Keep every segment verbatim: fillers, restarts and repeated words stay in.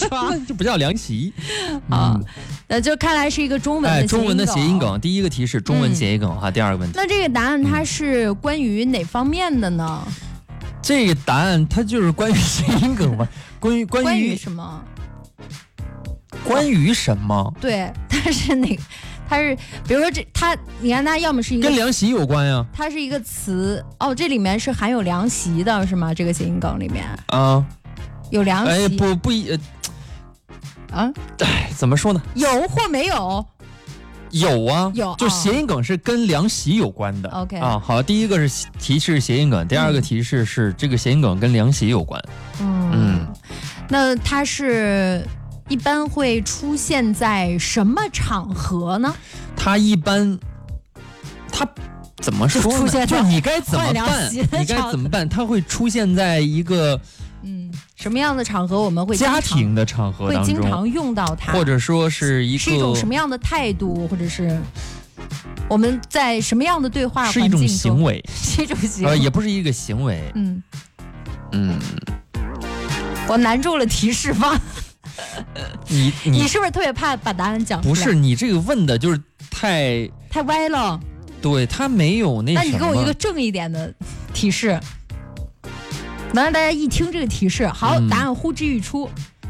是吧？ 就不叫凉席啊。那、嗯、就看来是一个中文的谐音梗。 哎，中文的谐音梗。第一个提示，中文谐音梗哈、嗯。第二个问题， 那这个答案它是关于哪方面的呢？嗯、 这个答案它就是关于谐音梗嘛，关于关于关于什么？ 关于什么？ 对，它是哪？它是比如说这它，你看它要么是一个跟凉席有关呀， 它是一个词哦，这里面是含有凉席的是吗？这个谐音梗里面啊， 有凉席？ 哎，不不一、呃、 啊， 哎，怎么说呢？ 有或没有？ 有啊， 有， 就谐音梗是跟凉席有关的。 OK 啊，好，第一个是提示谐音梗，第二个提示是这个谐音梗跟凉席有关。 嗯嗯，那它是。一般会出现在什么场合呢？ 它一般，它怎么说呢？ 出现就你该怎么办？你该怎么办？它会出现在一个嗯什么样的场合？我们会家庭的场合当中会经常用到它， 或者说是一个是一种什么样的态度，或者是我们在什么样的对话环境中？ 是一种行为， 是一种行为， 呃，也不是一个行为。 嗯嗯， 我难住了提示方。 你 你, 你是不是特别怕把答案讲出来？ 不是，你这个问的就是太太歪了。 对，他没有那什么。 那你给我一个正一点的提示，能让大家一听这个提示，好，嗯、答案呼之欲出。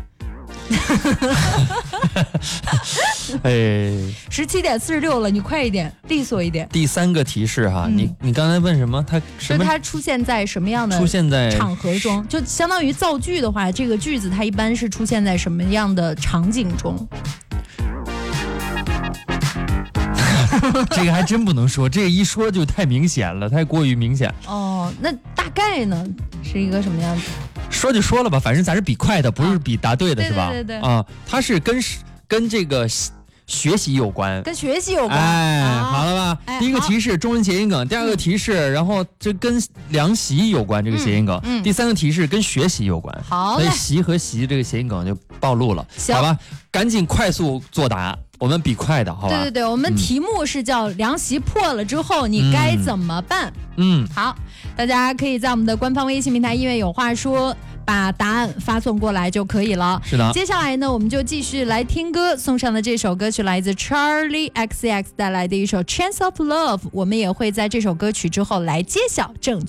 哎， 十七点四十六了，你快一点，利索一点。 第三个提示哈，嗯、你你刚才问什么？它什么？ 就它出现在什么样的出现在场合中？就相当于造句的话，这个句子它一般是出现在什么样的场景中？ 这个还真不能说，这个一说就太明显了，太过于明显。 哦，那大概呢是一个什么样子？ 说就说了吧，反正咱是比快的，不是比答对的， 啊、 是吧？ 对对对。 啊，它是跟跟这个学习有关， 跟学习有关。 哎， 啊、 好了吧？ 哎、 第一个提示中文谐音梗，第二个提示，嗯、然后这跟凉席有关，这个谐音梗。 嗯嗯、 第三个提示跟学习有关。 好， 所以习和习这个谐音梗就暴露了，好吧？赶紧快速作答。我们比快的，好吧？ 对对对，我们题目是叫凉席破了之后你该怎么办？ 嗯， 好，大家可以在我们的官方微信平台音乐有话说把答案发送过来就可以了。 是的， 接下来呢，我们就继续来听歌，送上的这首歌曲来自 Charlie X C X 带来的一首 Chance of Love， 我们也会在这首歌曲之后来揭晓正